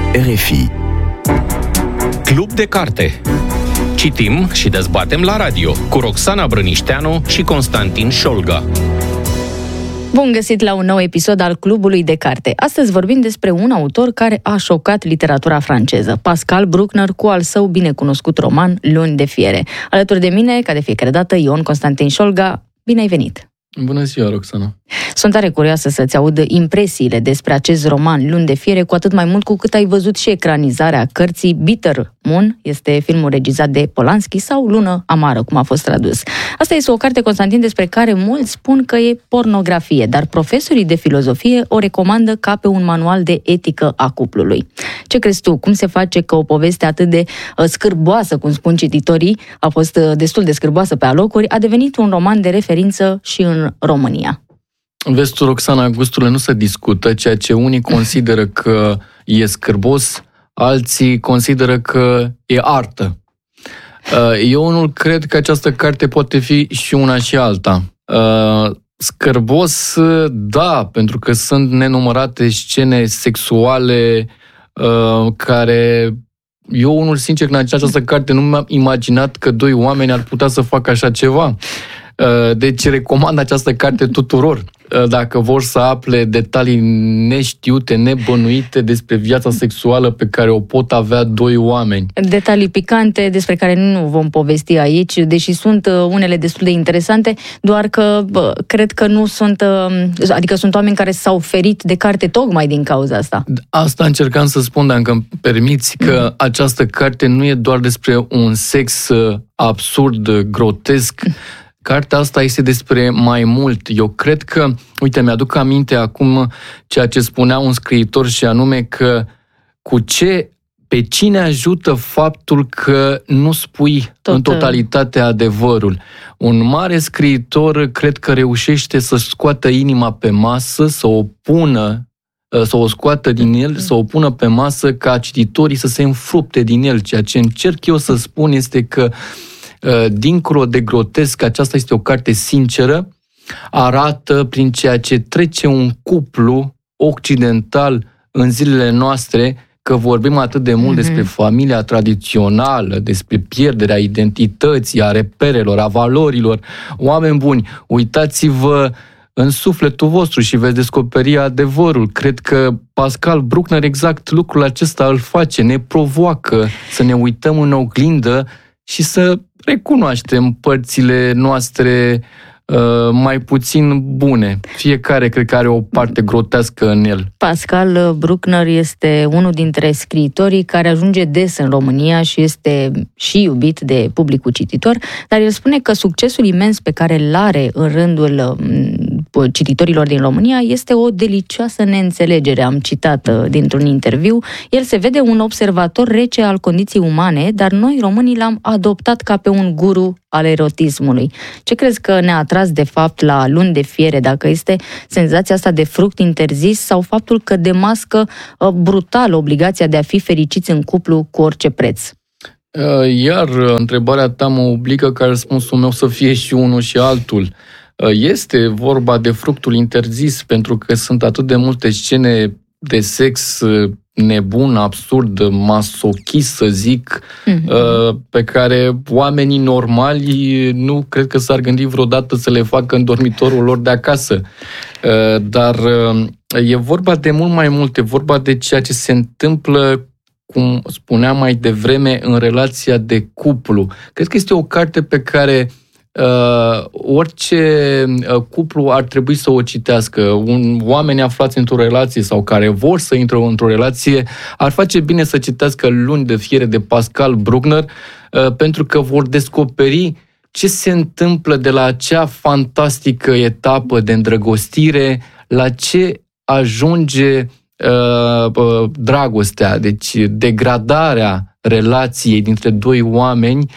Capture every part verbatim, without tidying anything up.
R F I. Club de carte. Citim și dezbatem la radio cu Roxana Brănișteanu și Constantin Șolga. Bun găsit la un nou episod al Clubului de Carte. Astăzi vorbim despre un autor care a șocat literatura franceză, Pascal Bruckner, cu al său binecunoscut roman Luni de fiere. Alături de mine, ca de fiecare dată, Ion Constantin Șolga. Bine ai venit! Bună ziua, Roxana! Sunt tare curioasă să-ți aud impresiile despre acest roman Luni de fiere, cu atât mai mult cu cât ai văzut și ecranizarea cărții Bitter Moon, este filmul regizat de Polanski, sau Lună amară, cum a fost tradus. Asta este o carte, Constantin, despre care mulți spun că e pornografie, dar profesorii de filozofie o recomandă ca pe un manual de etică a cuplului. Ce crezi tu? Cum se face că o poveste atât de uh, scârboasă, cum spun cititorii, a fost uh, destul de scârboasă pe alocuri, a devenit un roman de referință și în România? Vezi tu, Roxana, gusturile nu se discută, ceea ce unii consideră că e scârbos, alții consideră că e artă. Eu nu cred că această carte poate fi și una și alta. Scârbos, da, pentru că sunt nenumărate scene sexuale care... Eu, unul sincer, în această carte nu mi-am imaginat că doi oameni ar putea să facă așa ceva. Deci recomand această carte tuturor, dacă vor să afle detalii neștiute, nebănuite despre viața sexuală pe care o pot avea doi oameni. Detalii picante despre care nu vom povesti aici, deși sunt unele destul de interesante, doar că bă, cred că nu sunt, adică sunt oameni care s-au ferit de carte tocmai din cauza asta. Asta încercam să spun, dacă îmi permiți, că mm. această carte nu e doar despre un sex absurd, grotesc. Cartea asta este despre mai mult. Eu cred că, uite, mi-aduc aminte acum ceea ce spunea un scriitor, și anume că cu ce, pe cine ajută faptul că nu spui Tot. în totalitate adevărul. Un mare scriitor cred că reușește să scoată inima pe masă, să o pună, să o scoată din el, să o pună pe masă ca cititorii să se înfrupte din el. Ceea ce încerc eu să spun este că dincolo de grotesc, aceasta este o carte sinceră, arată prin ceea ce trece un cuplu occidental în zilele noastre, că vorbim atât de mult mm-hmm. despre familia tradițională, despre pierderea identității, a reperelor, a valorilor. Oameni buni, uitați-vă în sufletul vostru și veți descoperi adevărul. Cred că Pascal Bruckner exact lucrul acesta îl face, ne provoacă să ne uităm în oglindă și să recunoaștem părțile noastre uh, mai puțin bune. Fiecare cred că are o parte grotească în el. Pascal Bruckner este unul dintre scriitorii care ajunge des în România și este și iubit de publicul cititor, dar el spune că succesul imens pe care îl are în rândul cititorilor din România este o delicioasă neînțelegere. Am citat dintr-un interviu. El se vede un observator rece al condiției umane, dar noi românii l-am adoptat ca pe un guru al erotismului. Ce crezi că ne-a atras de fapt la Luni de fiere? Dacă este senzația asta de fruct interzis sau faptul că demască brutal obligația de a fi fericiți în cuplu cu orice preț? Iar întrebarea ta mă obligă ca răspunsul meu să fie și unul și altul. Este vorba de fructul interzis, pentru că sunt atât de multe scene de sex nebun, absurd, masochist, să zic, mm-hmm. pe care oamenii normali nu cred că s-ar gândi vreodată să le facă în dormitorul lor de acasă. Dar e vorba de mult mai mult, e vorba de ceea ce se întâmplă, cum spuneam mai devreme, în relația de cuplu. Cred că este o carte pe care Uh, orice uh, cuplu ar trebui să o citească. Un, oameni aflați într-o relație sau care vor să intre într-o relație ar face bine să citească Luni de fiere de Pascal Bruckner, uh, pentru că vor descoperi ce se întâmplă de la acea fantastică etapă de îndrăgostire la ce ajunge uh, uh, dragostea, deci degradarea relației dintre doi oameni.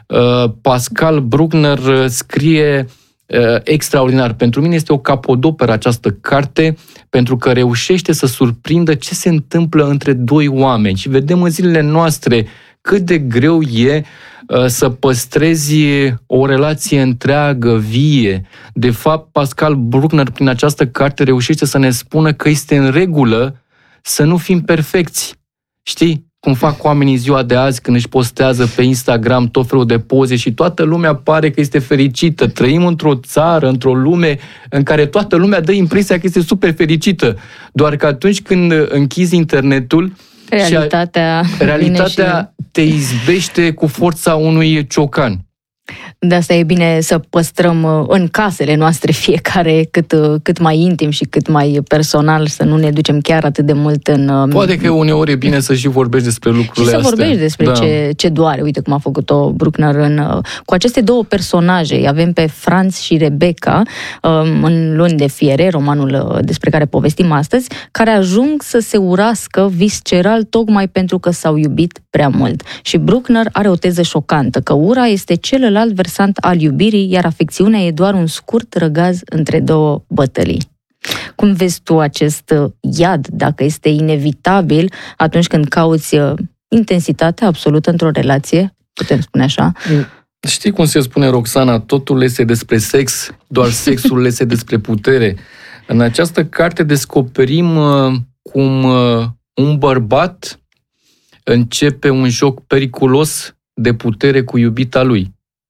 Pascal Bruckner scrie extraordinar. Pentru mine este o capodoperă această carte, pentru că reușește să surprindă ce se întâmplă între doi oameni. Și vedem în zilele noastre cât de greu e să păstrezi o relație întreagă, vie. De fapt, Pascal Bruckner, prin această carte, reușește să ne spună că este în regulă să nu fim perfecți Știi? Cum fac oamenii în ziua de azi când își postează pe Instagram tot felul de poze și toată lumea pare că este fericită. Trăim într-o țară, într-o lume în care toată lumea dă impresia că este super fericită. Doar că atunci când închizi internetul, realitatea, și a, realitatea și... te izbește cu forța unui ciocan. De asta e bine să păstrăm în casele noastre fiecare cât, cât mai intim și cât mai personal, să nu ne ducem chiar atât de mult în... Poate că uneori e bine să și vorbești despre lucrurile astea. Și să astea. vorbești despre da. ce, ce doare. Uite cum a făcut-o Bruckner în, cu aceste două personaje. Avem pe Franz și Rebecca în Luni de fiere, romanul despre care povestim astăzi, care ajung să se urască visceral tocmai pentru că s-au iubit prea mult. Și Bruckner are o teză șocantă, că ura este celălalt versant al iubirii, iar afecțiunea e doar un scurt răgaz între două bătălii. Cum vezi tu acest iad, dacă este inevitabil atunci când cauți intensitatea absolută într-o relație, putem spune așa? Știi cum se spune, Roxana, totul este despre sex, doar sexul este despre putere. În această carte descoperim cum un bărbat începe un joc periculos de putere cu iubita lui.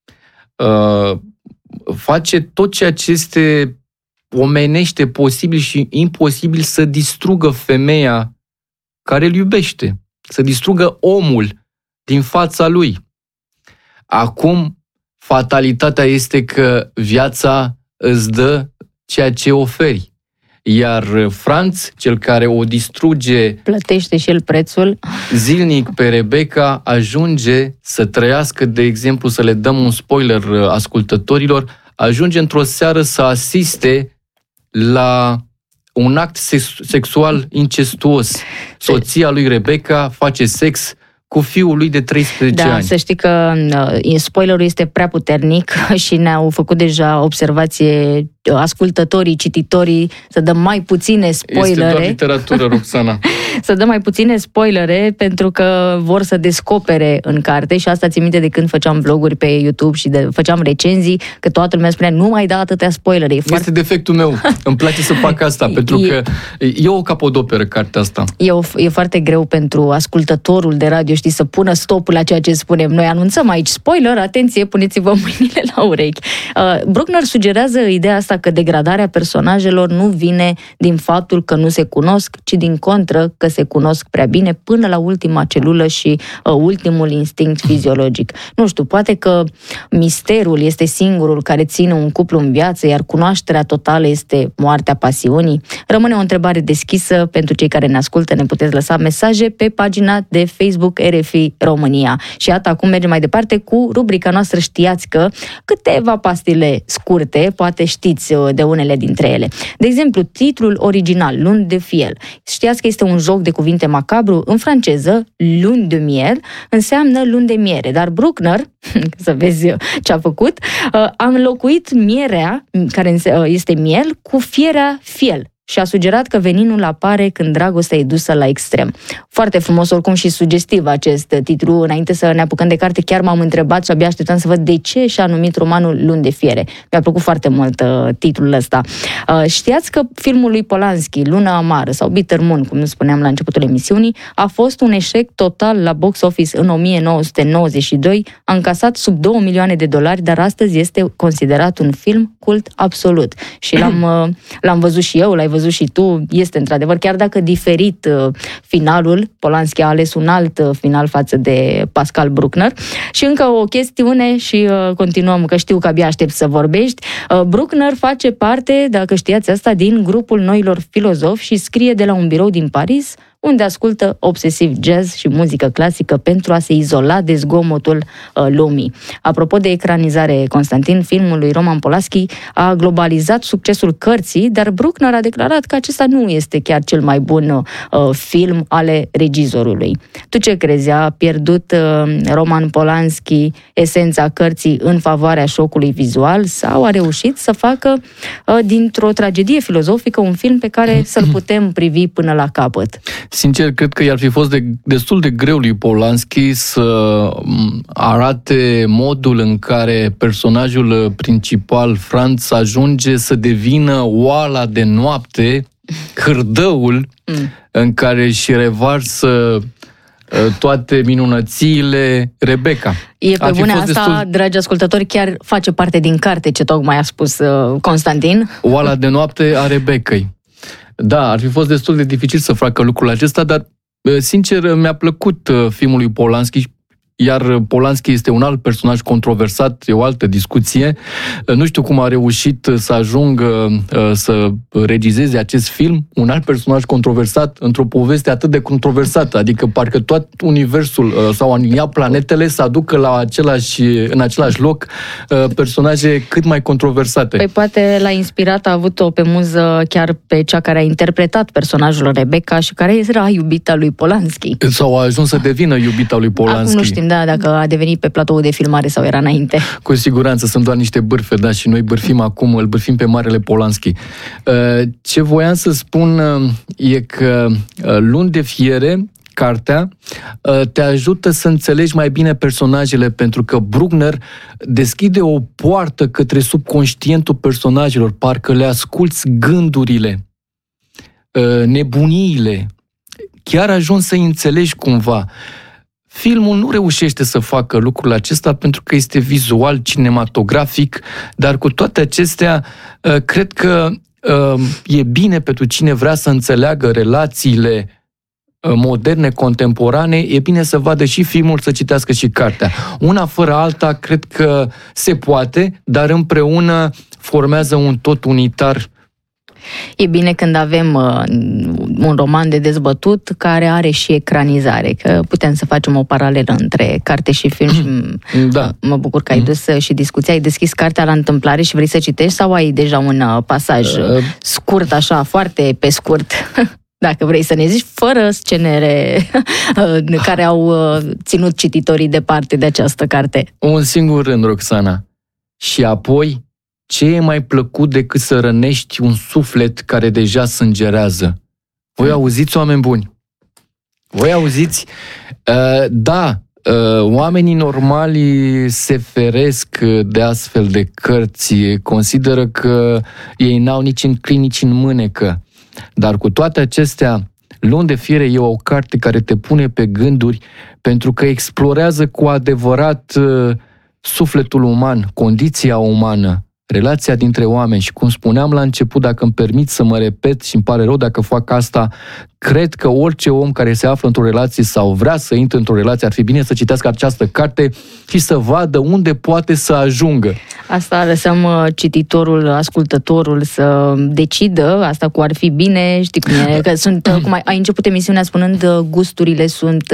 Uh, face tot ceea ce este omenește posibil și imposibil să distrugă femeia care îl iubește, să distrugă omul din fața lui. Acum, fatalitatea este că viața îți dă ceea ce oferi. Iar Franz, cel care o distruge, plătește și el prețul, zilnic pe Rebecca, ajunge să trăiască, de exemplu, să le dăm un spoiler ascultătorilor, ajunge într-o seară să asiste la un act sexual incestuos. Soția lui Rebecca face sex cu fiul lui de treisprezece da, ani. Să știi că uh, spoilerul este prea puternic și ne-au făcut deja observație ascultătorii, cititorii, să dăm mai puține spoilere. Este doar literatură, Roxana. Să dăm mai puține spoilere pentru că vor să descopere în carte și asta țin minte de când făceam vloguri pe YouTube și de, făceam recenzii, că toată lumea spunea nu mai da atâtea spoilere. E este foarte... defectul meu. Îmi place să fac asta, pentru e... că e o capodoperă cartea asta. E, o, e foarte greu pentru ascultătorul de radio, știi, să pună stopul la ceea ce spunem. Noi anunțăm aici spoiler, atenție, puneți-vă mâinile la urechi. Uh, Bruckner sugerează ideea asta că degradarea personajelor nu vine din faptul că nu se cunosc, ci din contră că se cunosc prea bine până la ultima celulă și uh, ultimul instinct fiziologic. Nu știu, poate că misterul este singurul care ține un cuplu în viață, iar cunoașterea totală este moartea pasiunii. Rămâne o întrebare deschisă pentru cei care ne ascultă, ne puteți lăsa mesaje pe pagina de Facebook R F I România. Și iată, acum mergem mai departe cu rubrica noastră Știați că, câteva pastile scurte, poate știți de unele dintre ele. De exemplu, titlul original, Luni de fiel. Știați că este un joc de cuvinte macabru? În franceză, Lune de miel înseamnă luni de miere, dar Bruckner, să vezi ce a făcut, a înlocuit mierea, care este miel, cu fierea fiel. Și a sugerat că veninul apare când dragostea e dusă la extrem. Foarte frumos, oricum, și sugestiv acest titlu. Înainte să ne apucăm de carte, chiar m-am întrebat și abia așteptam să văd de ce și-a numit romanul Luni de fiere. Mi-a plăcut foarte mult uh, titlul ăsta. Uh, știați că filmul lui Polanski, Luna amară, sau Bitter Moon, cum spuneam la începutul emisiunii, a fost un eșec total la box office în o mie nouă sute nouăzeci și doi, a încasat sub două milioane de dolari, dar astăzi este considerat un film cult absolut. Și l-am, uh, l-am văzut și eu, l-ai văzut și tu, este într-adevăr, chiar dacă diferit uh, finalul, Polanski a ales un alt uh, final față de Pascal Bruckner. Și încă o chestiune și uh, continuăm, că știu că abia aștept să vorbești. Uh, Bruckner face parte, dacă știați asta, din grupul noilor filozofi și scrie de la un birou din Paris, unde ascultă obsesiv jazz și muzică clasică pentru a se izola de zgomotul uh, lumii. Apropo de ecranizare, Constantin, filmul lui Roman Polanski a globalizat succesul cărții, dar Bruckner a declarat că acesta nu este chiar cel mai bun uh, film ale regizorului. Tu ce crezi? A pierdut uh, Roman Polanski esența cărții în favoarea șocului vizual sau a reușit să facă uh, dintr-o tragedie filozofică un film pe care să-l putem privi până la capăt? Sincer, cred că i-ar fi fost de, destul de greu lui Polanski să arate modul în care personajul principal, Franz, ajunge să devină oala de noapte, hârdăul mm. în care își revarsă toate minunățiile, Rebecca. E pe bune asta, destul... dragi ascultători, chiar face parte din carte ce tocmai a spus Constantin. Oala de noapte a Rebecca-i. Da, ar fi fost destul de dificil să facă lucrul acesta, dar sincer mi-a plăcut filmul lui Polanski, iar Polanski este un alt personaj controversat, e o altă discuție. Nu știu cum a reușit să ajungă să regizeze acest film, un alt personaj controversat într-o poveste atât de controversată, adică parcă tot universul sau aliniat planetele să aducă la același, în același loc personaje cât mai controversate. Păi poate l-a inspirat, a avut-o pe muză chiar pe cea care a interpretat personajul Rebecca și care era iubita lui Polanski. Sau a ajuns să devină iubita lui Polanski. Acum nu știm, da, dacă a devenit pe platoul de filmare sau era înainte. Cu siguranță, sunt doar niște bârfe, da, și noi bârfim acum, îl bârfim pe marele Polanski. Ce voiam să spun e că Luni de fiere, cartea, te ajută să înțelegi mai bine personajele, pentru că Bruckner deschide o poartă către subconștientul personajelor, parcă le asculți gândurile, nebuniile, chiar ajungi să înțelegi cumva. Filmul nu reușește să facă lucrul acesta pentru că este vizual, cinematografic, dar cu toate acestea, cred că e bine pentru cine vrea să înțeleagă relațiile moderne, contemporane, e bine să vadă și filmul, să citească și cartea. Una fără alta, cred că se poate, dar împreună formează un tot unitar. E bine când avem uh, un roman de dezbătut care are și ecranizare, că putem să facem o paralelă între carte și film și da. Mă bucur că ai dus și discuția. Ai deschis cartea la întâmplare și vrei să citești sau ai deja un uh, pasaj uh, scurt, așa, foarte pe scurt? Dacă vrei să ne zici, fără scenere care au ținut cititorii departe de această carte. Un singur rând, Roxana. Și apoi, ce e mai plăcut decât să rănești un suflet care deja sângerează? Voi auziți, oameni buni? Voi auziți? Uh, da, uh, oamenii normali se feresc de astfel de cărți, consideră că ei n-au nici în crin, nici în mânecă. Dar cu toate acestea, Luni de fiere e o carte care te pune pe gânduri, pentru că explorează cu adevărat uh, sufletul uman, condiția umană, relația dintre oameni. Și cum spuneam la început, dacă îmi permit să mă repet și îmi pare rău dacă fac asta, cred că orice om care se află într-o relație sau vrea să intre într-o relație ar fi bine să citească această carte și să vadă unde poate să ajungă. Asta lăsăm cititorul, ascultătorul să decidă, asta cu ar fi bine, știi cum e, că sunt, cum ai, ai început emisiunea spunând gusturile sunt...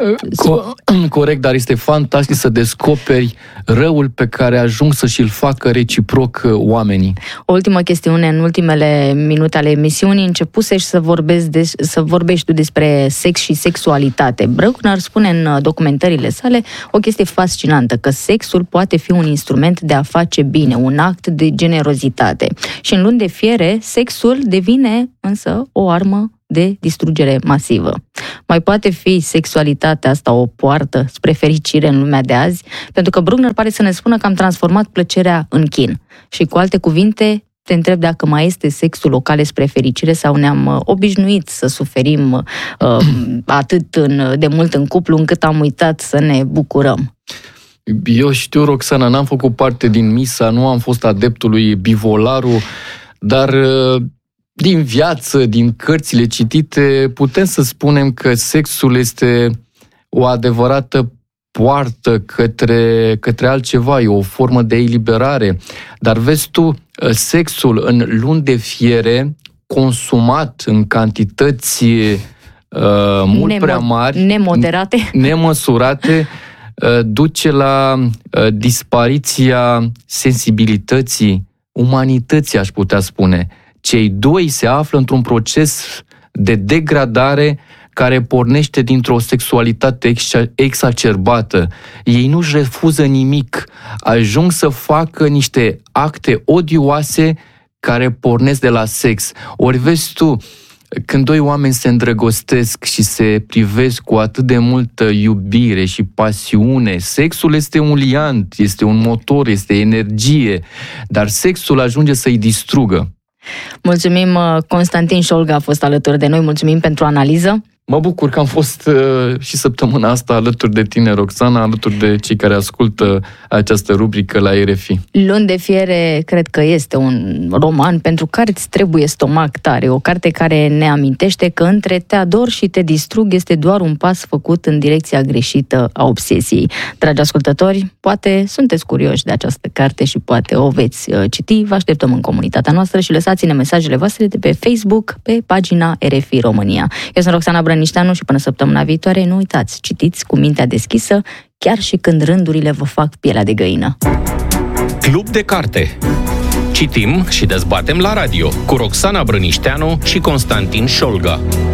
Co- corect, dar este fantastic să descoperi răul pe care ajung să și-l facă reciproc oamenii. O ultimă chestiune, în ultimele minute ale emisiunii, începusești să vorbesc de, să vorbești tu despre sex și sexualitate. Bruckner spune în documentările sale o chestie fascinantă, că sexul poate fi un instrument de a face bine, un act de generozitate. Și în Luni de fiere, sexul devine însă o armă de distrugere masivă. Mai poate fi sexualitatea asta o poartă spre fericire în lumea de azi? Pentru că Bruckner pare să ne spună că am transformat plăcerea în chin. Și cu alte cuvinte, te întreb dacă mai este sexul o cale spre fericire sau ne-am obișnuit să suferim uh, atât în, de mult în cuplu încât am uitat să ne bucurăm. Eu știu, Roxana, n-am făcut parte din misa, nu am fost adeptul lui Bivolaru, dar din viață, din cărțile citite, putem să spunem că sexul este o adevărată poartă către, către altceva, e o formă de eliberare. Dar vezi tu, sexul în Luni de fiere, consumat în cantități uh, mult Nemo- prea mari, nemoderate, nemăsurate, duce la dispariția sensibilității, umanității, aș putea spune. Cei doi se află într-un proces de degradare care pornește dintr-o sexualitate exacerbată. Ei nu-și refuză nimic, ajung să facă niște acte odioase care pornesc de la sex. Ori vezi tu, când doi oameni se îndrăgostesc și se privesc cu atât de multă iubire și pasiune, sexul este un liant, este un motor, este energie, dar sexul ajunge să-i distrugă. Mulțumim, Constantin Șolga a fost alături de noi, mulțumim pentru analiză. Mă bucur că am fost uh, și săptămâna asta alături de tine, Roxana, alături de cei care ascultă această rubrică la R F I. Luni de fiere cred că este un roman pentru care îți trebuie stomac tare, o carte care ne amintește că între te ador și te distrug este doar un pas făcut în direcția greșită a obsesiei. Dragi ascultători, poate sunteți curioși de această carte și poate o veți citi. Vă așteptăm în comunitatea noastră și lăsați-ne mesajele voastre de pe Facebook, pe pagina R F I România. Eu sunt Roxana Brănișteanu și până săptămâna viitoare, nu uitați, citiți cu mintea deschisă, chiar și când rândurile vă fac pielea de găină. Club de carte. Citim și dezbatem la radio cu Roxana Brănișteanu și Constantin Șolga.